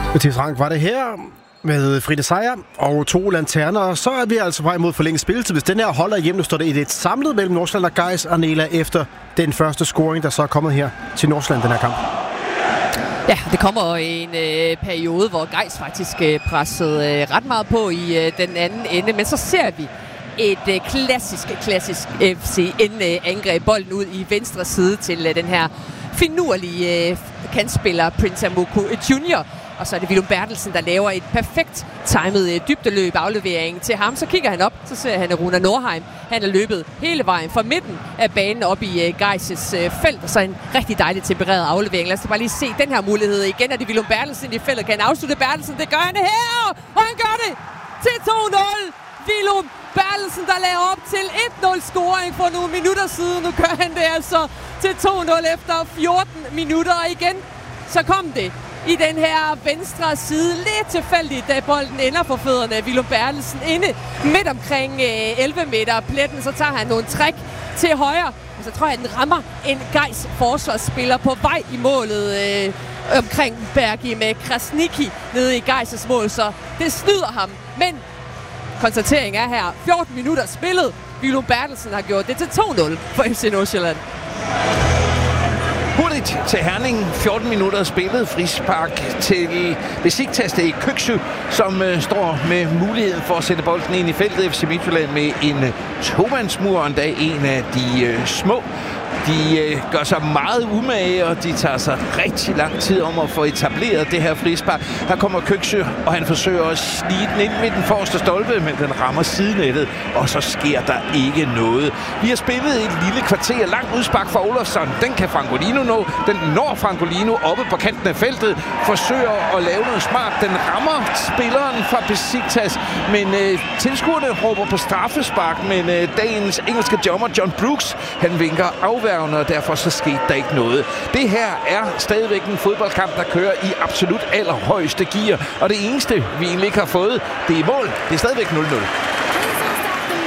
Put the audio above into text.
Mathias Rank var det her med Frida Seier og 2 lanterner. Og så er vi altså vej mod forlænget spilletid. Hvis den her holder hjem, nu står det 1-1 samlet mellem Nordsjælland og Gais Arnela efter den første scoring, der så er kommet her til Nordsjælland den her kamp. Ja, det kommer en periode, hvor Gais faktisk pressede ret meget på i den anden ende. Men så ser vi et klassisk FCN-angreb. Bolden ud i venstre side til den her finurlige kantspiller Prince Amuku Junior. Og så er det Willum Bertelsen, der laver et perfekt timet dybdeløb aflevering til ham. Så kigger han op, så ser han Runa Norheim. Han er løbet hele vejen fra midten af banen op i Gais' felt. Og så en rigtig dejligt tempereret aflevering. Lad os bare lige se den her mulighed. Igen er det Willum Bertelsen i feltet. Kan afslutte Bertelsen. Det gør han her! Og han gør det til 2-0! Willum Bertelsen, der laver op til 1-0 scoring for nogle minutter siden. Nu gør han det altså til 2-0 efter 14 minutter. Og igen, så kom det i den her venstre side. Lidt tilfældigt, da bolden ender for fødderne af Willum Bertelsen inde midt omkring 11 meter pletten. Så tager han nogle træk til højre, og så tror jeg, at den rammer en Gais forsvarsspiller på vej i målet omkring Bergi med Krasniqi nede i Gais' mål. Så det snyder ham, men konstateringen er her. 14 minutter spillet. Willum Bertelsen har gjort det til 2-0 for FC Nordsjælland. Hurtigt til Herning. 14 minutter spillet. Frispark til Besiktas i Køksø, som står med muligheden for at sætte bolden ind i feltet. FC Midtjylland med en tomandsmur, endda en af de små. De gør sig meget umage, og de tager sig rigtig lang tid om at få etableret det her frispark. Her kommer Køksø, og han forsøger at snige den ind med den forreste stolpe, men den rammer sidenettet, og så sker der ikke noget. Vi har spillet et lille kvarter langt udspark fra Olofsson. Den kan Francolino nå. Den når Francolino oppe på kanten af feltet, forsøger at lave noget smart. Den rammer spilleren fra Besiktas, men tilskuerne råber på straffespark, men dagens engelske dommer John Brooks, han vinker afværgende, og derfor så skete der ikke noget. Det her er stadigvæk en fodboldkamp, der kører i absolut allerhøjeste gear, og det eneste, vi egentlig ikke har fået, det er mål. Det er stadigvæk 0-0.